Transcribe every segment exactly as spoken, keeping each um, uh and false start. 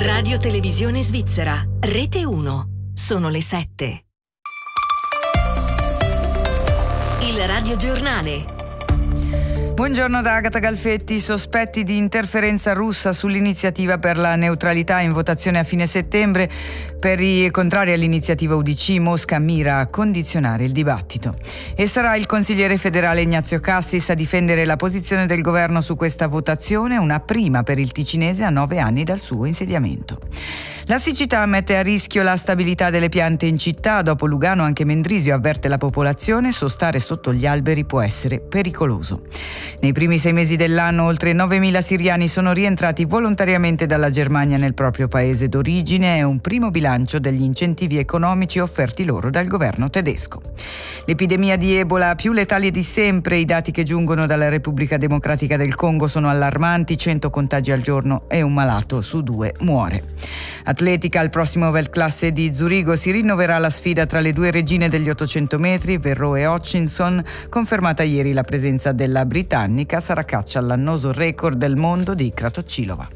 Radio Televisione Svizzera, Rete uno. Sono le sette. Il radiogiornale. Buongiorno da Agata Galfetti. Sospetti di interferenza russa sull'iniziativa per la neutralità in votazione a fine settembre. Per i contrari all'iniziativa U D C, Mosca mira a condizionare il dibattito. E sarà il consigliere federale Ignazio Cassis a difendere la posizione del governo su questa votazione, una prima per il ticinese a nove anni dal suo insediamento. La siccità mette a rischio la stabilità delle piante in città. Dopo Lugano anche Mendrisio avverte la popolazione: sostare sotto gli alberi può essere pericoloso. Nei primi sei mesi dell'anno oltre novemila siriani sono rientrati volontariamente dalla Germania nel proprio paese d'origine. È un primo bilancio degli incentivi economici offerti loro dal governo tedesco. L'epidemia di Ebola più letale di sempre. I dati che giungono dalla Repubblica Democratica del Congo sono allarmanti: cento contagi al giorno e un malato su due muore. Atletica, al prossimo Weltklasse di Zurigo si rinnoverà la sfida tra le due regine degli ottocento metri, Verreaux e Hutchinson. Confermata ieri la presenza della britannica, sarà caccia all'annoso record del mondo di Kratochvilova.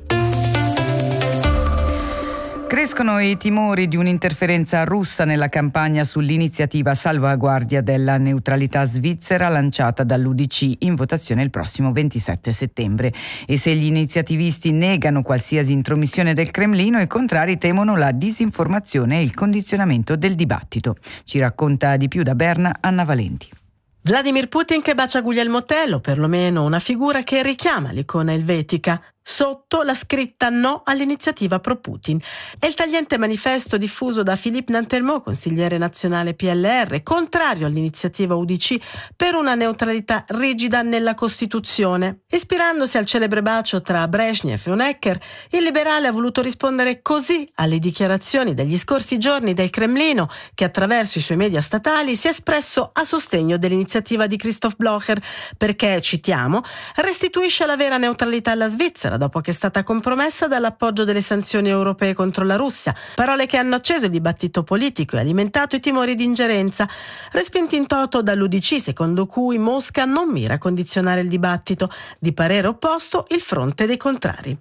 Crescono i timori di un'interferenza russa nella campagna sull'iniziativa salvaguardia della neutralità svizzera lanciata dall'U D C in votazione il prossimo ventisette settembre. E se gli iniziativisti negano qualsiasi intromissione del Cremlino, i contrari temono la disinformazione e il condizionamento del dibattito. Ci racconta di più da Berna Anna Valenti. Vladimir Putin che bacia Guglielmo Tell, o perlomeno una figura che richiama l'icona elvetica. Sotto la scritta no all'iniziativa pro Putin. È il tagliente manifesto diffuso da Philippe Nantermo, consigliere nazionale P L R, contrario all'iniziativa U D C per una neutralità rigida nella Costituzione. Ispirandosi al celebre bacio tra Brezhnev e Honecker, il liberale ha voluto rispondere così alle dichiarazioni degli scorsi giorni del Cremlino, che attraverso i suoi media statali si è espresso a sostegno dell'iniziativa di Christoph Blocher, perché, citiamo, restituisce la vera neutralità alla Svizzera dopo che è stata compromessa dall'appoggio delle sanzioni europee contro la Russia. Parole che hanno acceso il dibattito politico e alimentato i timori di ingerenza, respinti in toto dall'U D C, secondo cui Mosca non mira a condizionare il dibattito. Di parere opposto il fronte dei contrari.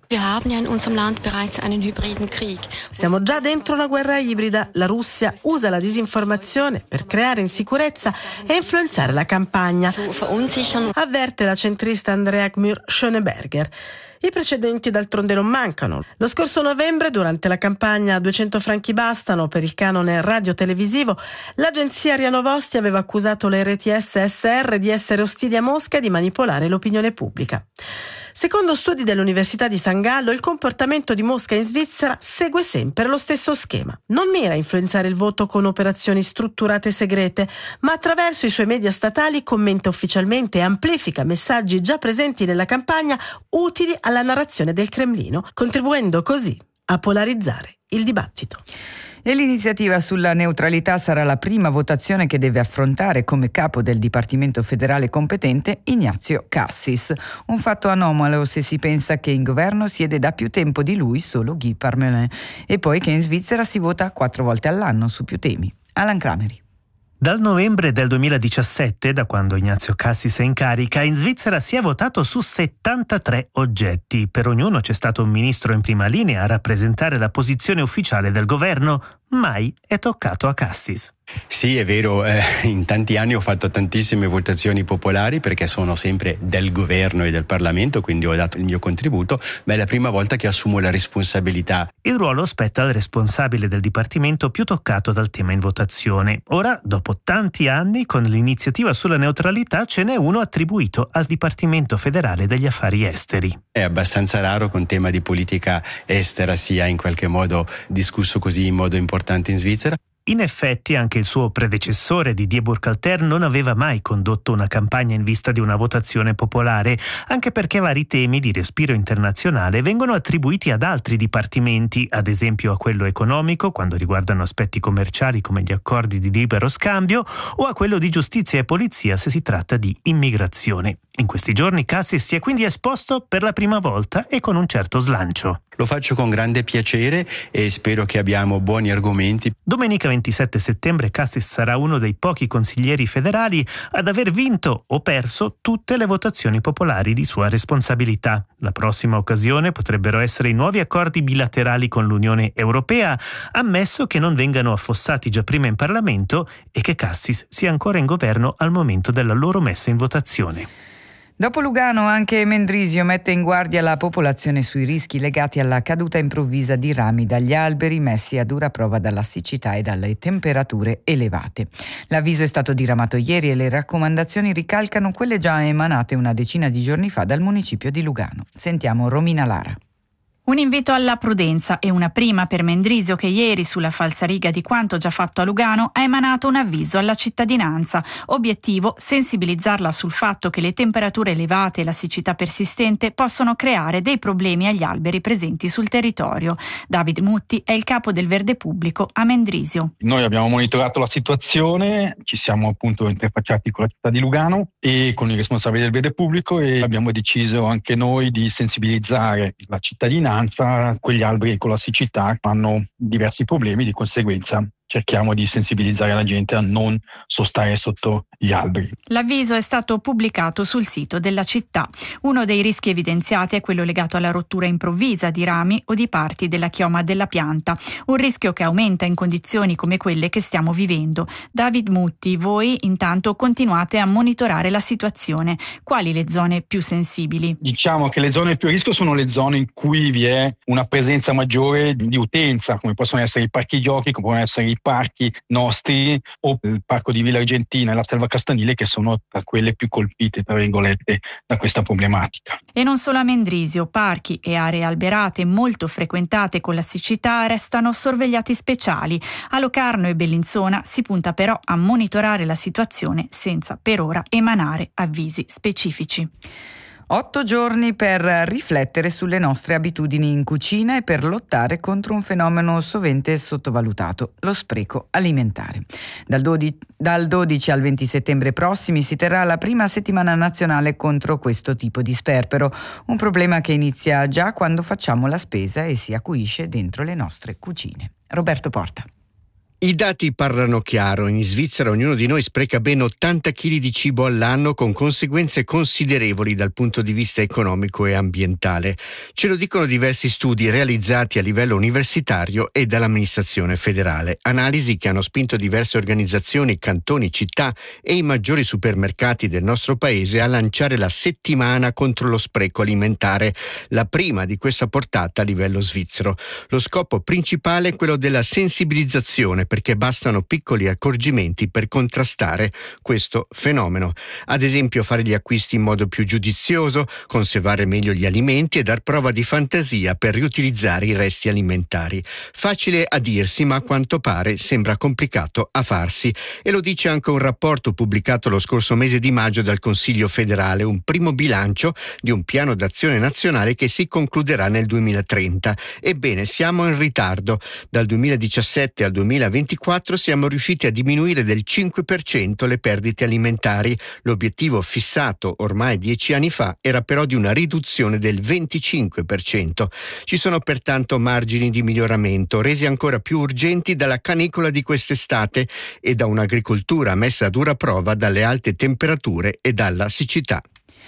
Siamo già dentro una guerra ibrida. La Russia usa la disinformazione per creare insicurezza e influenzare la campagna, avverte la centrista Andrea Gmür-Schöneberger. I precedenti d'altronde non mancano. Lo scorso novembre, durante la campagna duecento franchi bastano per il canone radio-televisivo, l'agenzia RIA Novosti aveva accusato le reti S S R di essere ostili a Mosca e di manipolare l'opinione pubblica. Secondo studi dell'Università di San Gallo, il comportamento di Mosca in Svizzera segue sempre lo stesso schema. Non mira a influenzare il voto con operazioni strutturate segrete, ma attraverso i suoi media statali commenta ufficialmente e amplifica messaggi già presenti nella campagna utili alla narrazione del Cremlino, contribuendo così a polarizzare il dibattito. E l'iniziativa sulla neutralità sarà la prima votazione che deve affrontare come capo del Dipartimento federale competente Ignazio Cassis. Un fatto anomalo se si pensa che in governo siede da più tempo di lui solo Guy Parmelin, e poi che in Svizzera si vota quattro volte all'anno su più temi. Alan Crameri. Dal novembre del duemiladiciassette, da quando Ignazio Cassis è in carica, in Svizzera si è votato su settantatré oggetti. Per ognuno c'è stato un ministro in prima linea a rappresentare la posizione ufficiale del governo. Mai è toccato a Cassis. Sì, è vero, eh, in tanti anni ho fatto tantissime votazioni popolari perché sono sempre del governo e del Parlamento, quindi ho dato il mio contributo, ma è la prima volta che assumo la responsabilità. Il ruolo spetta al responsabile del dipartimento più toccato dal tema in votazione. Ora, dopo tanti anni, con l'iniziativa sulla neutralità ce n'è uno attribuito al Dipartimento federale degli affari esteri. È abbastanza raro che un tema di politica estera sia in qualche modo discusso così in modo importante in Svizzera. In effetti anche il suo predecessore Didier Burkhalter non aveva mai condotto una campagna in vista di una votazione popolare, anche perché vari temi di respiro internazionale vengono attribuiti ad altri dipartimenti, ad esempio a quello economico quando riguardano aspetti commerciali come gli accordi di libero scambio, o a quello di giustizia e polizia se si tratta di immigrazione. In questi giorni Cassis si è quindi esposto per la prima volta e con un certo slancio. lo faccio con grande piacere e spero che abbiamo buoni argomenti. Domenica ventisette settembre Cassis sarà uno dei pochi consiglieri federali ad aver vinto o perso tutte le votazioni popolari di sua responsabilità. La prossima occasione potrebbero essere i nuovi accordi bilaterali con l'Unione Europea, ammesso che non vengano affossati già prima in Parlamento e che Cassis sia ancora in governo al momento della loro messa in votazione. Dopo Lugano, anche Mendrisio mette in guardia la popolazione sui rischi legati alla caduta improvvisa di rami dagli alberi messi a dura prova dalla siccità e dalle temperature elevate. L'avviso è stato diramato ieri e le raccomandazioni ricalcano quelle già emanate una decina di giorni fa dal municipio di Lugano. Sentiamo Romina Lara. Un invito alla prudenza e una prima per Mendrisio che ieri, sulla falsariga di quanto già fatto a Lugano, ha emanato un avviso alla cittadinanza. Obiettivo: sensibilizzarla sul fatto che le temperature elevate e la siccità persistente possono creare dei problemi agli alberi presenti sul territorio. David Mutti è il capo del Verde Pubblico a Mendrisio. Noi abbiamo monitorato la situazione, ci siamo appunto interfacciati con la città di Lugano e con i responsabili del Verde Pubblico e abbiamo deciso anche noi di sensibilizzare la cittadinanza. Quegli alberi con la siccità hanno diversi problemi, di conseguenza cerchiamo di sensibilizzare la gente a non sostare sotto gli alberi. L'avviso è stato pubblicato sul sito della città. Uno dei rischi evidenziati è quello legato alla rottura improvvisa di rami o di parti della chioma della pianta, un rischio che aumenta in condizioni come quelle che stiamo vivendo. David Mutti, voi intanto continuate a monitorare la situazione. Quali le zone più sensibili? Diciamo che le zone più a rischio sono le zone in cui vi è una presenza maggiore di utenza, come possono essere i parchi giochi, come possono essere i parchi nostri o il parco di Villa Argentina e la Selva Castanile, che sono tra quelle più colpite, tra virgolette, da questa problematica. E non solo a Mendrisio, parchi e aree alberate molto frequentate con la siccità restano sorvegliati speciali. A Locarno e Bellinzona si punta però a monitorare la situazione senza per ora emanare avvisi specifici. Otto giorni per riflettere sulle nostre abitudini in cucina e per lottare contro un fenomeno sovente sottovalutato, lo spreco alimentare. Dal dodici, dal dodici al venti settembre prossimi si terrà la prima settimana nazionale contro questo tipo di sperpero, un problema che inizia già quando facciamo la spesa e si acuisce dentro le nostre cucine. Roberto Porta. I dati parlano chiaro. In Svizzera ognuno di noi spreca ben ottanta chili di cibo all'anno, con conseguenze considerevoli dal punto di vista economico e ambientale. Ce lo dicono diversi studi realizzati a livello universitario e dall'amministrazione federale. Analisi che hanno spinto diverse organizzazioni, cantoni, città e i maggiori supermercati del nostro paese a lanciare la settimana contro lo spreco alimentare, la prima di questa portata a livello svizzero. Lo scopo principale è quello della sensibilizzazione, perché bastano piccoli accorgimenti per contrastare questo fenomeno. Ad esempio, fare gli acquisti in modo più giudizioso, conservare meglio gli alimenti e dar prova di fantasia per riutilizzare i resti alimentari. Facile a dirsi, ma a quanto pare sembra complicato a farsi. E lo dice anche un rapporto pubblicato lo scorso mese di maggio dal Consiglio federale, un primo bilancio di un piano d'azione nazionale che si concluderà nel duemilatrenta. Ebbene, siamo in ritardo. Dal duemiladiciassette al duemilaventiquattro siamo riusciti a diminuire del cinque per cento le perdite alimentari. L'obiettivo fissato ormai dieci anni fa era però di una riduzione del venticinque per cento. Ci sono pertanto margini di miglioramento, resi ancora più urgenti dalla canicola di quest'estate e da un'agricoltura messa a dura prova dalle alte temperature e dalla siccità.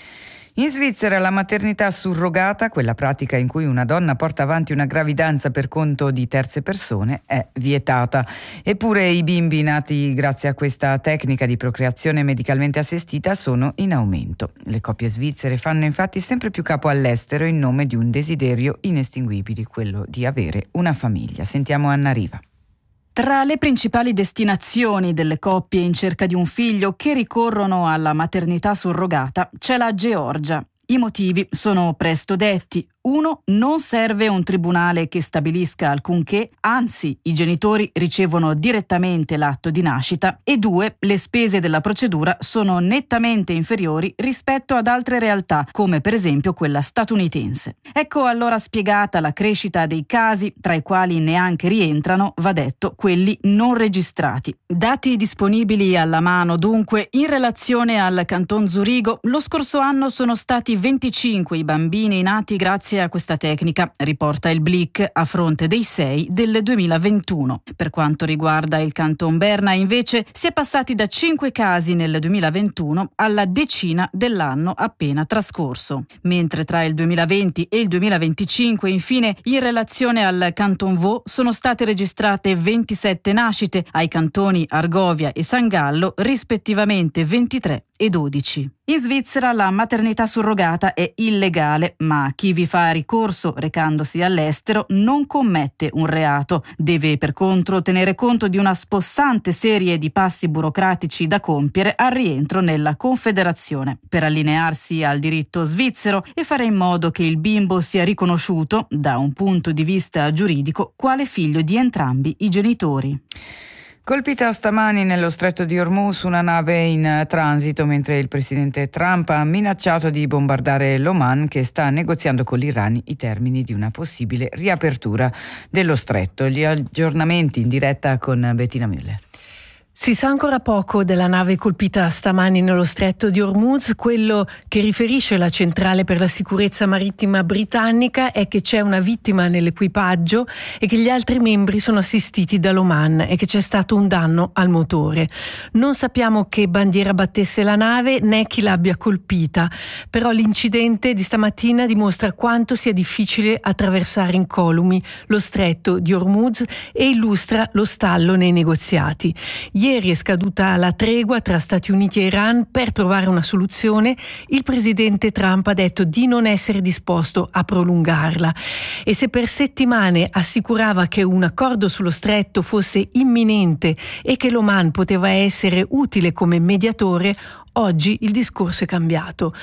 In Svizzera la maternità surrogata, quella pratica in cui una donna porta avanti una gravidanza per conto di terze persone, è vietata. Eppure i bimbi nati grazie a questa tecnica di procreazione medicalmente assistita sono in aumento. Le coppie svizzere fanno infatti sempre più capo all'estero in nome di un desiderio inestinguibile, quello di avere una famiglia. Sentiamo Anna Riva. Tra le principali destinazioni delle coppie in cerca di un figlio che ricorrono alla maternità surrogata c'è la Georgia. I motivi sono presto detti. Uno, non serve un tribunale che stabilisca alcunché, anzi i genitori ricevono direttamente l'atto di nascita. E due, le spese della procedura sono nettamente inferiori rispetto ad altre realtà, come per esempio quella statunitense. Ecco allora spiegata la crescita dei casi, tra i quali neanche rientrano, va detto, quelli non registrati. Dati disponibili alla mano dunque, in relazione al Canton Zurigo, lo scorso anno sono stati venticinque i bambini nati grazie grazie a questa tecnica, riporta il Blick, a fronte dei sei del duemilaventuno. Per quanto riguarda il Canton Berna, invece, si è passati da cinque casi nel duemilaventuno alla decina dell'anno appena trascorso. Mentre tra il duemilaventi e il duemilaventicinque, infine, in relazione al Canton Vaud sono state registrate ventisette nascite, ai cantoni Argovia e San Gallo rispettivamente ventitré e dodici. In Svizzera la maternità surrogata è illegale, ma chi vi fa ricorso recandosi all'estero non commette un reato. Deve per contro tenere conto di una spossante serie di passi burocratici da compiere al rientro nella Confederazione, per allinearsi al diritto svizzero e fare in modo che il bimbo sia riconosciuto, da un punto di vista giuridico, quale figlio di entrambi i genitori. Colpita stamani nello stretto di Hormuz una nave in transito mentre il presidente Trump ha minacciato di bombardare l'Oman, che sta negoziando con l'Iran i termini di una possibile riapertura dello stretto. Gli aggiornamenti in diretta con Bettina Müller. Si sa ancora poco della nave colpita stamani nello stretto di Hormuz. Quello che riferisce la centrale per la sicurezza marittima britannica è che c'è una vittima nell'equipaggio e che gli altri membri sono assistiti dall'Oman e che c'è stato un danno al motore. Non sappiamo che bandiera battesse la nave né chi l'abbia colpita, però l'incidente di stamattina dimostra quanto sia difficile attraversare incolumi lo stretto di Hormuz e illustra lo stallo nei negoziati. Ieri è scaduta la tregua tra Stati Uniti e Iran. Per trovare una soluzione, il presidente Trump ha detto di non essere disposto a prolungarla. E se per settimane assicurava che un accordo sullo stretto fosse imminente e che l'Oman poteva essere utile come mediatore, oggi il discorso è cambiato.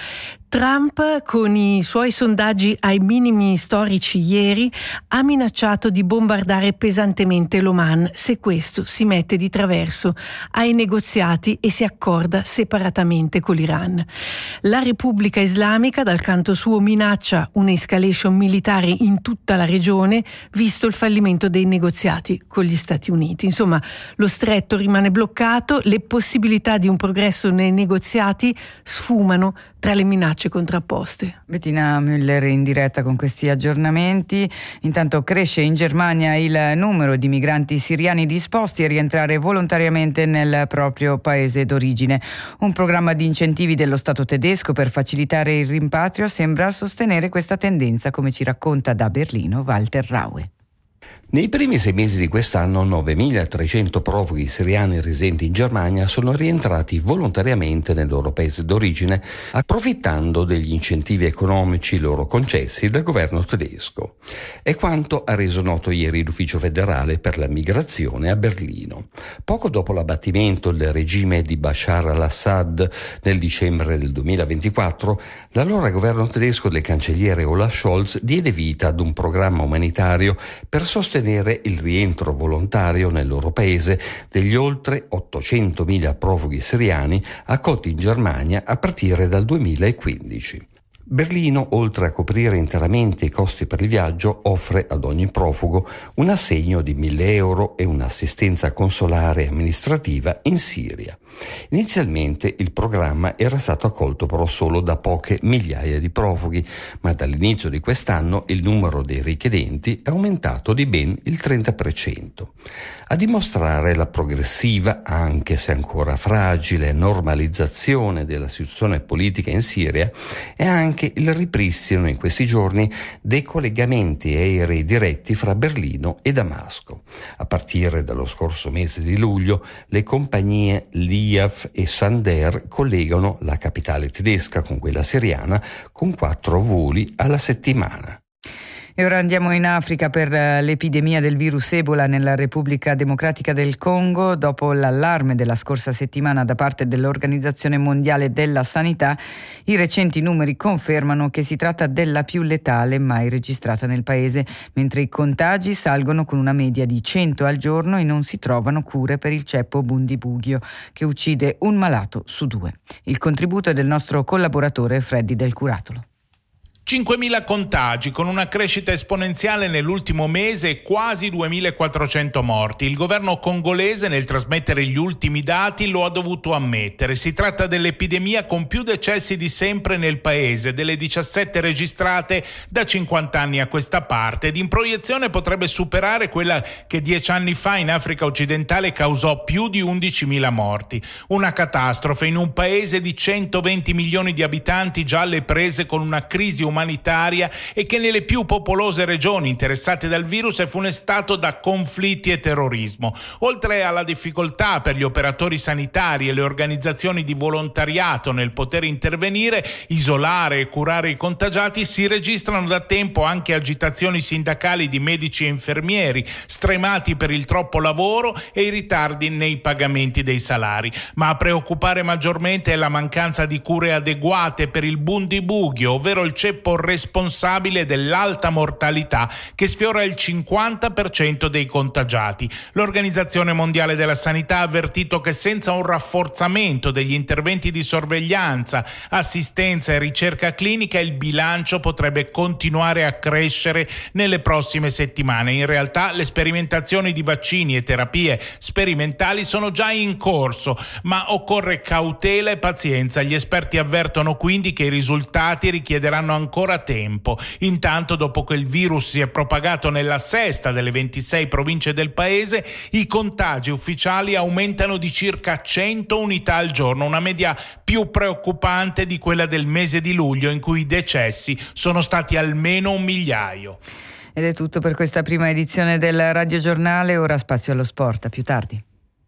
Trump, con i suoi sondaggi ai minimi storici ieri, ha minacciato di bombardare pesantemente l'Oman se questo si mette di traverso ai negoziati e si accorda separatamente con l'Iran. La Repubblica Islamica, dal canto suo, minaccia un'escalation militare in tutta la regione, visto il fallimento dei negoziati con gli Stati Uniti. Insomma, lo stretto rimane bloccato, le possibilità di un progresso nei negoziati sfumano tra le minacce contrapposte. Bettina Müller in diretta con questi aggiornamenti. Intanto cresce in Germania il numero di migranti siriani disposti a rientrare volontariamente nel proprio paese d'origine. Un programma di incentivi dello Stato tedesco per facilitare il rimpatrio sembra sostenere questa tendenza, come ci racconta da Berlino Walter Raue. Nei primi sei mesi di quest'anno novemilatrecento profughi siriani residenti in Germania sono rientrati volontariamente nel loro paese d'origine, approfittando degli incentivi economici loro concessi dal governo tedesco. È quanto ha reso noto ieri l'Ufficio federale per la migrazione a Berlino. Poco dopo l'abbattimento del regime di Bashar al-Assad nel dicembre del duemilaventiquattro, l'allora governo tedesco del cancelliere Olaf Scholz diede vita ad un programma umanitario per sostenere il rientro volontario nel loro paese degli oltre ottocentomila profughi siriani accolti in Germania a partire dal duemilaquindici. Berlino, oltre a coprire interamente i costi per il viaggio, offre ad ogni profugo un assegno di mille euro e un'assistenza consolare e amministrativa in Siria. Inizialmente il programma era stato accolto però solo da poche migliaia di profughi, ma dall'inizio di quest'anno il numero dei richiedenti è aumentato di ben il trenta per cento. A dimostrare la progressiva, anche se ancora fragile, normalizzazione della situazione politica in Siria è anche il ripristino in questi giorni dei collegamenti aerei diretti fra Berlino e Damasco. A partire dallo scorso mese di luglio, le compagnie Liav e Sander collegano la capitale tedesca con quella siriana con quattro voli alla settimana. E ora andiamo in Africa per l'epidemia del virus Ebola nella Repubblica Democratica del Congo. Dopo l'allarme della scorsa settimana da parte dell'Organizzazione Mondiale della Sanità, i recenti numeri confermano che si tratta della più letale mai registrata nel paese, mentre i contagi salgono con una media di cento al giorno e non si trovano cure per il ceppo Bundibugyo, che uccide un malato su due. Il contributo è del nostro collaboratore Freddy Del Curatolo. cinquemila contagi con una crescita esponenziale nell'ultimo mese e quasi duemilaquattrocento morti. Il governo congolese nel trasmettere gli ultimi dati lo ha dovuto ammettere. Si tratta dell'epidemia con più decessi di sempre nel paese, delle diciassette registrate da cinquanta anni a questa parte, ed in proiezione potrebbe superare quella che dieci anni fa in Africa occidentale causò più di undicimila morti. Una catastrofe in un paese di centoventi milioni di abitanti già alle prese con una crisi umanitaria e che nelle più popolose regioni interessate dal virus è funestato da conflitti e terrorismo. Oltre alla difficoltà per gli operatori sanitari e le organizzazioni di volontariato nel poter intervenire, isolare e curare i contagiati, si registrano da tempo anche agitazioni sindacali di medici e infermieri, stremati per il troppo lavoro e i ritardi nei pagamenti dei salari. Ma a preoccupare maggiormente è la mancanza di cure adeguate per il bundibugyo, ovvero il ceppo responsabile dell'alta mortalità che sfiora il cinquanta per cento dei contagiati. L'Organizzazione Mondiale della Sanità ha avvertito che senza un rafforzamento degli interventi di sorveglianza, assistenza e ricerca clinica il bilancio potrebbe continuare a crescere nelle prossime settimane. In realtà le sperimentazioni di vaccini e terapie sperimentali sono già in corso, ma occorre cautela e pazienza. Gli esperti avvertono quindi che i risultati richiederanno ancora tempo. Intanto, dopo che il virus si è propagato nella sesta delle ventisei province del paese, i contagi ufficiali aumentano di circa cento unità al giorno, una media più preoccupante di quella del mese di luglio, in cui i decessi sono stati almeno un migliaio. Ed è tutto per questa prima edizione del Radio Giornale. Ora spazio allo sport, a più tardi.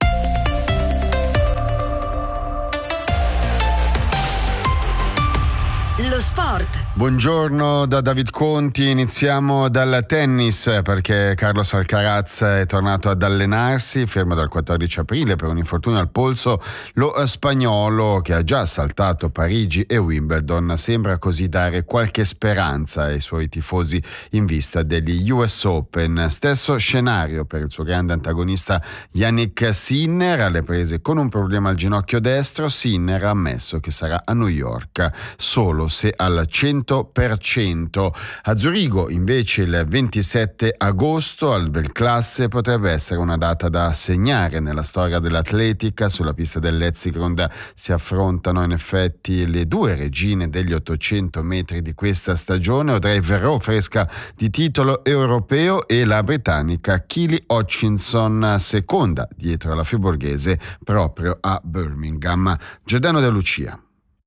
Lo sport. Buongiorno da David Conti, iniziamo dal tennis perché Carlos Alcaraz è tornato ad allenarsi, fermo dal quattordici aprile per un infortunio al polso. Lo spagnolo, che ha già saltato Parigi e Wimbledon, sembra così dare qualche speranza ai suoi tifosi in vista degli U S Open. Stesso scenario per il suo grande antagonista Jannik Sinner, alle prese con un problema al ginocchio destro. Sinner ha ammesso che sarà a New York solo se al cento per cento. A Zurigo invece il ventisette agosto al Weltklasse potrebbe essere una data da segnare nella storia dell'atletica. Sulla pista dell'Etzigrund si affrontano in effetti le due regine degli ottocento metri di questa stagione, Audrey Verreau, fresca di titolo europeo, e la britannica Keely Hutchinson, seconda dietro alla friburghese proprio a Birmingham. Giordano De Lucia.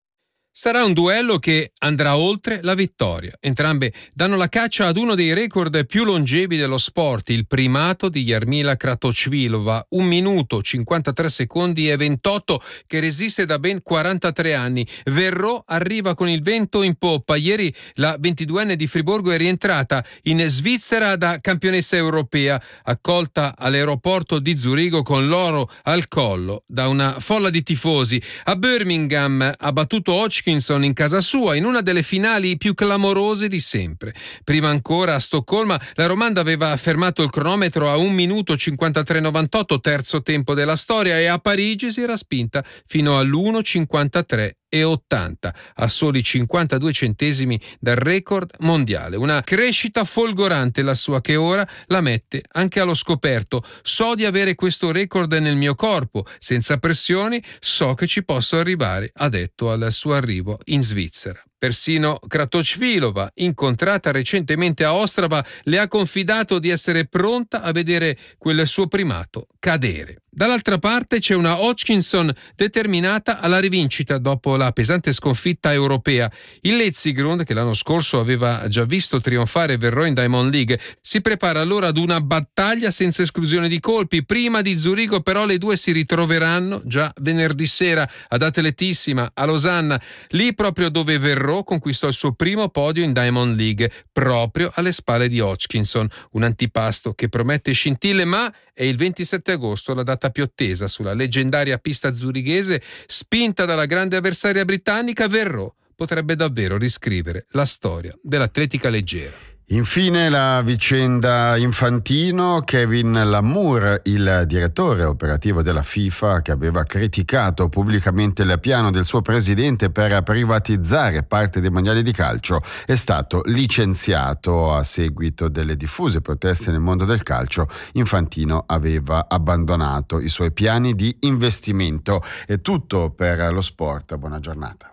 Sarà un duello che andrà oltre la vittoria. Entrambe danno la caccia ad uno dei record più longevi dello sport, il primato di Jarmila Kratochvílová, un minuto, cinquantatré secondi e ventotto, che resiste da ben quarantatré anni. Verreau arriva con il vento in poppa. Ieri la ventiduenne di Friburgo è rientrata in Svizzera da campionessa europea, accolta all'aeroporto di Zurigo con l'oro al collo da una folla di tifosi. A Birmingham ha battuto Hutchinson in casa sua in una delle finali più clamorose di sempre. Prima ancora a Stoccolma la romanda aveva fermato il cronometro a un minuto cinquantatré novantotto, terzo tempo della storia, e a Parigi si era spinta fino all'uno cinquantatré e ottanta, a soli cinquantadue centesimi dal record mondiale. Una crescita folgorante la sua, che ora la mette anche allo scoperto. So di avere questo record nel mio corpo, senza pressioni, so che ci posso arrivare, ha detto al suo arrivo in Svizzera. Persino Kratochvílová, incontrata recentemente a Ostrava, le ha confidato di essere pronta a vedere quel suo primato cadere. Dall'altra parte c'è una Hutchinson determinata alla rivincita dopo la pesante sconfitta europea. Il Letzigrund, che l'anno scorso aveva già visto trionfare Verreau in Diamond League, si prepara allora ad una battaglia senza esclusione di colpi. Prima di Zurigo però le due si ritroveranno già venerdì sera ad Atletissima a Losanna, lì proprio dove Verreau conquistò il suo primo podio in Diamond League, proprio alle spalle di Hutchinson. Un antipasto che promette scintille, ma è il ventisette agosto la data più attesa. Sulla leggendaria pista zurighese, spinta dalla grande avversaria britannica, Verreau potrebbe davvero riscrivere la storia dell'atletica leggera. Infine la vicenda Infantino. Kevin Lamour, il direttore operativo della FIFA, che aveva criticato pubblicamente il piano del suo presidente per privatizzare parte dei mondiali di calcio, è stato licenziato a seguito delle diffuse proteste nel mondo del calcio. Infantino aveva abbandonato i suoi piani di investimento. È tutto per lo sport. Buona giornata.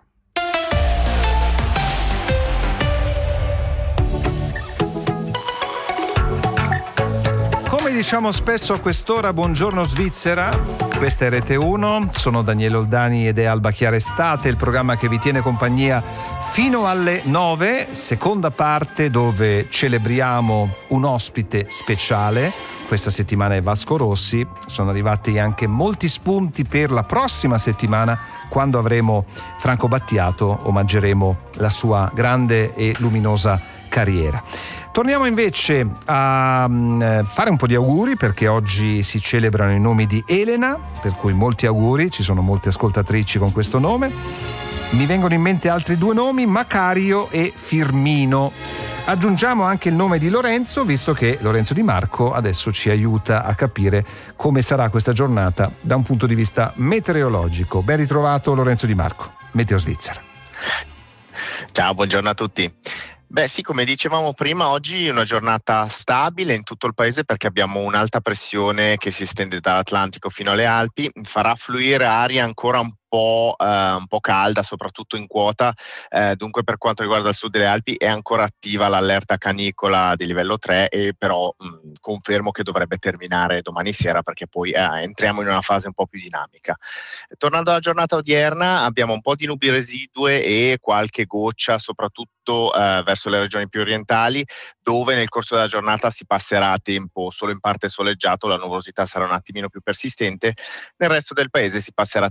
Come diciamo spesso a quest'ora, buongiorno Svizzera, questa è Rete uno, sono Daniele Oldani ed è Alba Chiara Estate, il programma che vi tiene compagnia fino alle nove, seconda parte dove celebriamo un ospite speciale. Questa settimana è Vasco Rossi, sono arrivati anche molti spunti per la prossima settimana quando avremo Franco Battiato, omaggeremo la sua grande e luminosa carriera. Torniamo invece a um, fare un po' di auguri, perché oggi si celebrano i nomi di Elena, per cui molti auguri, ci sono molte ascoltatrici con questo nome. Mi vengono in mente altri due nomi, Macario e Firmino. Aggiungiamo anche il nome di Lorenzo, visto che Lorenzo Di Marco adesso ci aiuta a capire come sarà questa giornata da un punto di vista meteorologico. Ben ritrovato Lorenzo Di Marco, Meteo Svizzera. Ciao, buongiorno a tutti. Beh sì, come dicevamo prima, oggi è una giornata stabile in tutto il paese perché abbiamo un'alta pressione che si estende dall'Atlantico fino alle Alpi, farà fluire aria ancora un po', eh, un po' calda, soprattutto in quota, eh, dunque per quanto riguarda il sud delle Alpi è ancora attiva l'allerta canicola di livello tre e però mh, confermo che dovrebbe terminare domani sera perché poi eh, entriamo in una fase un po' più dinamica. Tornando alla giornata odierna, abbiamo un po' di nubi residue e qualche goccia, soprattutto eh, verso le regioni più orientali, dove nel corso della giornata si passerà a tempo solo in parte soleggiato, la nuvolosità sarà un attimino più persistente, nel resto del paese si passerà a